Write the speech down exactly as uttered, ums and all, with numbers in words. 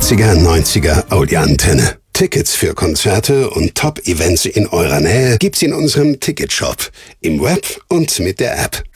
achtziger, neunziger Audioantenne. Tickets für Konzerte und Top-Events in eurer Nähe gibt's in unserem Ticketshop, im Web und mit der App.